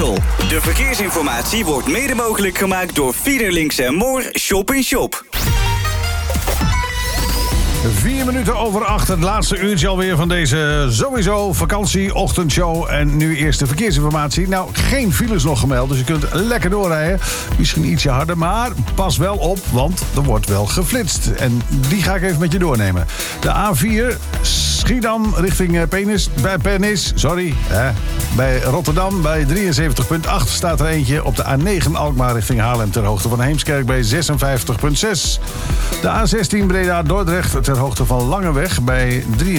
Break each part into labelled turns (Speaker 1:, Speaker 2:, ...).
Speaker 1: Veghel. De verkeersinformatie wordt mede mogelijk gemaakt door Fiederlinks en Moor Shop in Shop.
Speaker 2: 4 minuten over 8, het laatste uurtje alweer van deze sowieso vakantieochendshow. En nu eerst de verkeersinformatie. Nou, geen files nog gemeld, dus je kunt lekker doorrijden. Misschien ietsje harder, maar pas wel op, want er wordt wel geflitst. En die ga ik even met je doornemen. De A4 Schiedam richting Pernis, bij Rotterdam bij 73,8 staat er eentje. Op de A9 Alkmaar richting Haarlem ter hoogte van Heemskerk bij 56,6. De A16 Breda-Dordrecht ter hoogte van Langeweg bij 53,5.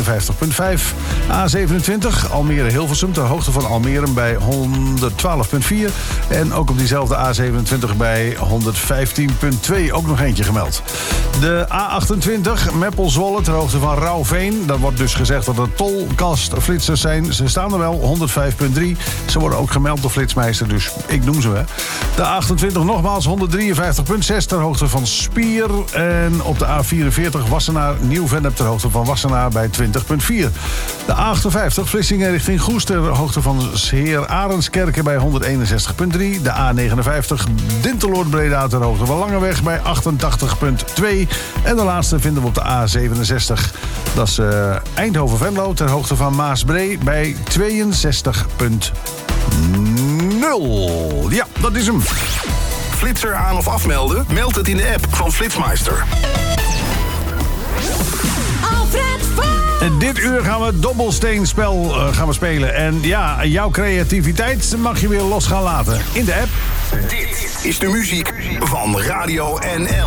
Speaker 2: A27 Almere-Hilversum ter hoogte van Almere bij 112,4. En ook op diezelfde A27 bij 115,2 ook nog eentje gemeld. De A28 Meppel-Zwolle ter hoogte van Rauwveen. Dat wordt dus gezegd dat er tolkastflitsers zijn. Ze staan er wel, 105,3. Ze worden ook gemeld door Flitsmeister, dus ik noem ze wel. De A28 nogmaals 153,6 ter hoogte van Spier. En op de A44 Wassenaar-Nieuw-Vennep ter hoogte van Wassenaar bij 20,4. De A58 Vlissingen richting Goes ter hoogte van Heer Arendskerken bij 161,3. De A59 Dinteloord-Breda ter hoogte van Langeweg bij 88,2. En de laatste vinden we op de A67. Dat is Eindhoven-Venlo ter hoogte van Maasbree bij 62,0. Ja, dat is hem.
Speaker 3: Flitser aan of afmelden? Meld het in de app van Flitsmeister.
Speaker 2: Dit uur gaan we het dobbelsteenspel spelen. En ja, jouw creativiteit mag je weer los gaan laten in de app.
Speaker 3: Dit is de muziek van Radio NL.